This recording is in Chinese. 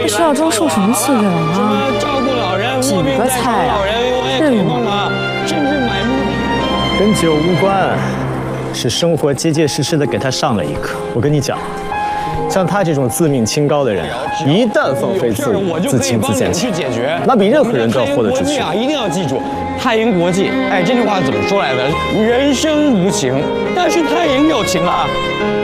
这需要装受什么气人啊？ 照顾老人， 几个菜啊？这个吗？甚至买木跟酒无关，是生活结结实实的给他上了一课。我跟你讲，像他这种自命清高的人，一旦放飞自我、自轻自贱起来，那比任何人都要豁得出去。 一定要记住，太阴国际，哎，这句话怎么说来的？人生无情，但是太阴有情啊。